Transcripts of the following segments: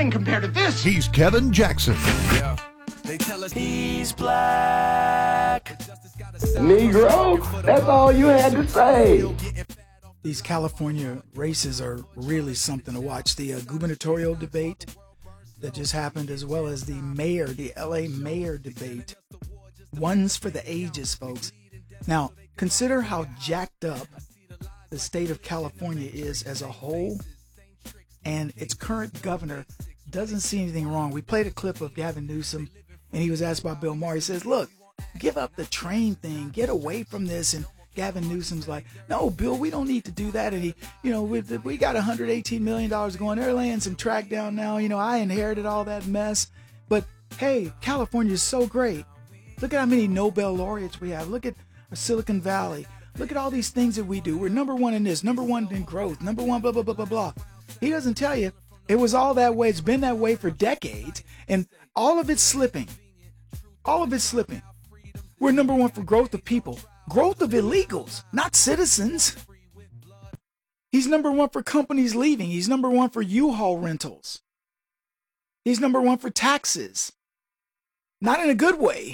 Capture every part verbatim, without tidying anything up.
nothing compared to this. He's Kevin Jackson. Yeah. They tell us he's black. Negro, that's all you had to say. These California races are really something to watch. The uh, gubernatorial debate that just happened, as well as the mayor, the L A mayor debate. One's for the ages, folks. Now, consider how jacked up the state of California is as a whole, and its current governor doesn't see anything wrong. We played a clip of Gavin Newsom, and he was asked by Bill Maher. He says, look, give up the train thing, get away from this. And Gavin Newsom's like, no, Bill, we don't need to do that. And he, you know, we, we got one hundred eighteen million dollars going. They're laying some track down now. You know, I inherited all that mess. But hey, California is so great. Look at how many Nobel laureates we have. Look at Silicon Valley. Look at all these things that we do. We're number one in this, number one in growth, number one, blah, blah, blah, blah, blah. He doesn't tell you it was all that way. It's been that way for decades. And all of it's slipping. All of it's slipping. We're number one for growth of people. Growth of illegals, not citizens. He's number one for companies leaving. He's number one for U-Haul rentals. He's number one for taxes. Not in a good way.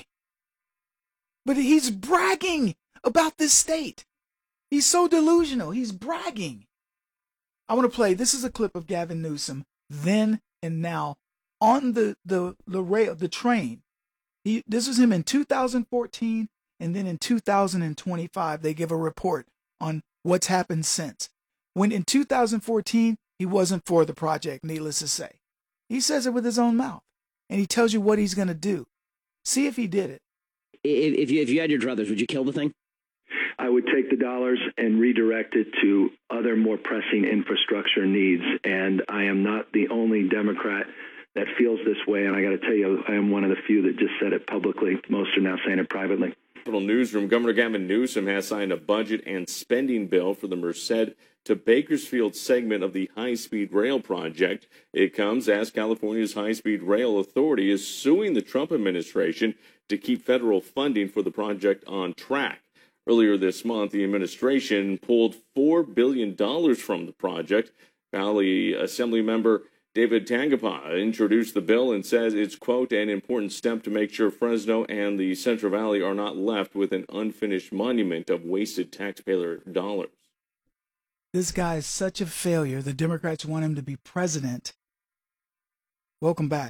But he's bragging about this state. He's so delusional. He's bragging. I want to play. This is a clip of Gavin Newsom then and now on the the the rail, the train. He, this was him in two thousand fourteen. And then in two thousand twenty-five, they give a report on what's happened since. When in two thousand fourteen, he wasn't for the project, needless to say. He says it with his own mouth. And he tells you what he's going to do. See if he did it. If, if, you, if you had your druthers, would you kill the thing? I would take the dollars and redirect it to other more pressing infrastructure needs. And I am not the only Democrat that feels this way. And I got to tell you, I am one of the few that just said it publicly. Most are now saying it privately. Newsroom, Governor Gavin Newsom has signed a budget and spending bill for the Merced to Bakersfield segment of the high-speed rail project. It comes as California's high-speed rail authority is suing the Trump administration to keep federal funding for the project on track. Earlier this month, the administration pulled four billion dollars from the project. Valley Assembly member David Tangapa introduced the bill and says it's, quote, an important step to make sure Fresno and the Central Valley are not left with an unfinished monument of wasted taxpayer dollars. This guy is such a failure. The Democrats want him to be president. Welcome back.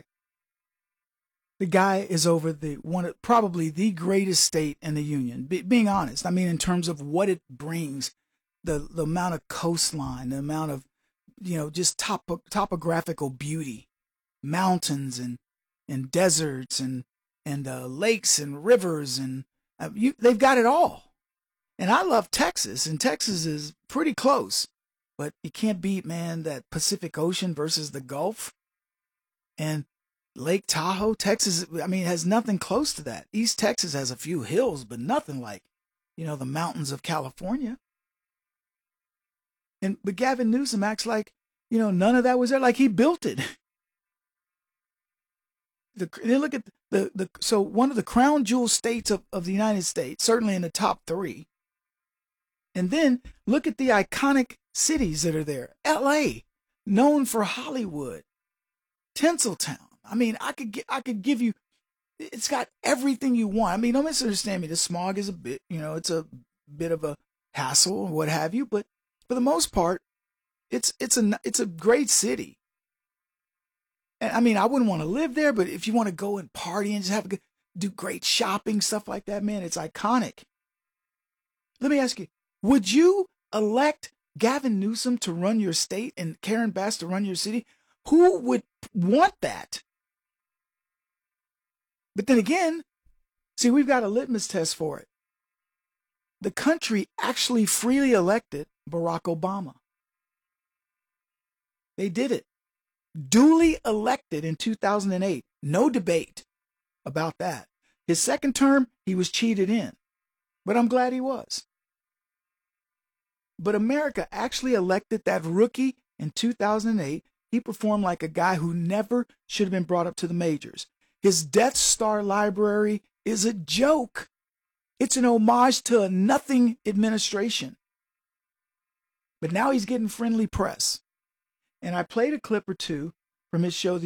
The guy is over the one, probably the greatest state in the union. Be, being honest, I mean, in terms of what it brings, the the amount of coastline, the amount of, you know, just topo, topographical beauty, mountains and and deserts and and uh, lakes and rivers, and uh, you, they've got it all. And I love Texas, and Texas is pretty close, but you can't beat, man, that Pacific Ocean versus the Gulf and Lake Tahoe. Texas, I mean, has nothing close to that. East Texas has a few hills, but nothing like, you know, the mountains of California. And but Gavin Newsom acts like, you know, none of that was there, like he built it. The, then look at the, the so one of the crown jewel states of, of the United States, certainly in the top three. And then look at the iconic cities that are there. L A, known for Hollywood. Tinseltown. I mean, I could I could give you, it's got everything you want. I mean, don't misunderstand me. The smog is a bit, you know, it's a bit of a hassle or what have you, but for the most part, it's it's a it's a great city. And I mean, I wouldn't want to live there, but if you want to go and party and just have a good, do great shopping, stuff like that, man, it's iconic. Let me ask you, would you elect Gavin Newsom to run your state and Karen Bass to run your city? Who would want that? But then again, see, we've got a litmus test for it. The country actually freely elected Barack Obama. They did it. Duly elected in two thousand eight. No debate about that. His second term, he was cheated in. But I'm glad he was. But America actually elected that rookie in two thousand eight. He performed like a guy who never should have been brought up to the majors. His Death Star library is a joke. It's an homage to a nothing administration. But now he's getting friendly press. And I played a clip or two from his show,